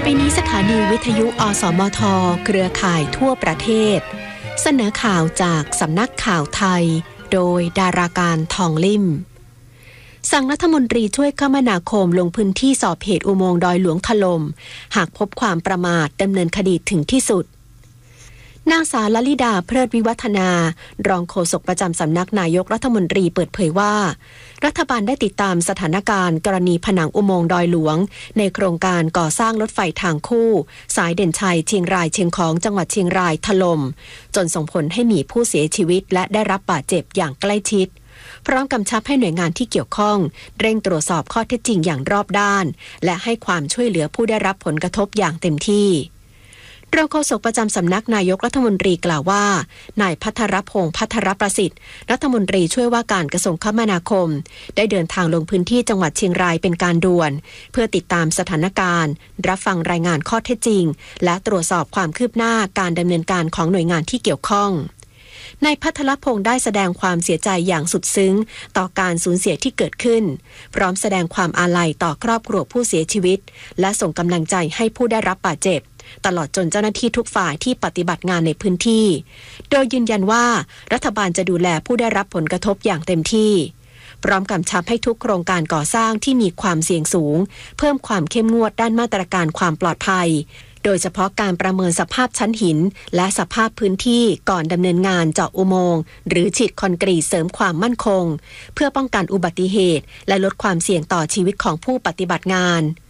นี้สถานีวิทยุอสมทเครือข่ายทั่วประเทศเสนอข่าวจากสำนักข่าวไทยโดยดาราการทองลิ่มสั่งรัฐมนตรีช่วยคมนาคมลงพื้นที่สอบเหตุอุโมงค์ดอยหลวงถล่มหากพบความประมาทดำเนินคดีถึงที่สุดนางสาวลลิดาเพลิดวิวัฒนารองโฆษกประจำสำนักนายกรัฐมนตรีเปิดเผยว่ารัฐบาลได้ติดตามสถานการณ์กรณีผนังอุโมงค์ดอยหลวงในโครงการก่อสร้างรถไฟทางคู่สายเด่นชัยเชียงรายเชียงของจังหวัดเชียงรายถล่มจนส่งผลให้มีผู้เสียชีวิตและได้รับบาดเจ็บอย่างใกล้ชิดพร้อมกำชับให้หน่วยงานที่เกี่ยวข้องเร่งตรวจสอบข้อเท็จจริงอย่างรอบด้านและให้ความช่วยเหลือผู้ได้รับผลกระทบอย่างเต็มที่รองโฆษกประจำสำนักนายกรัฐมนตรีกล่าวว่านายภัทรพงษ์ภัทรประสิทธิ์รัฐมนตรีช่วยว่าการกระทรวงคมนาคมได้เดินทางลงพื้นที่จังหวัดเชียงรายเป็นการด่วนเพื่อติดตามสถานการณ์รับฟังรายงานข้อเท็จจริงและตรวจสอบความคืบหน้าการดำเนินการของหน่วยงานที่เกี่ยวข้องนายภัทรพงษ์ได้แสดงความเสียใจอย่างสุดซึ้งต่อการสูญเสียที่เกิดขึ้นพร้อมแสดงความอาลัยต่อครอบครัวผู้เสียชีวิตและส่งกำลังใจให้ผู้ได้รับบาดเจ็บตลอดจนเจ้าหน้าที่ทุกฝ่ายที่ปฏิบัติงานในพื้นที่โดยยืนยันว่ารัฐบาลจะดูแลผู้ได้รับผลกระทบอย่างเต็มที่พร้อมกำชับให้ทุกโครงการก่อสร้างที่มีความเสี่ยงสูงเพิ่มความเข้มงวดด้านมาตรการความปลอดภัยโดยเฉพาะการประเมินสภาพชั้นหินและสภาพพื้นที่ก่อนดำเนินงานเจาะอุโมงค์หรือฉีดคอนกรีตเสริมความมั่นคงเพื่อป้องกันอุบัติเหตุและลดความเสี่ยงต่อชีวิตของผู้ปฏิบัติงาน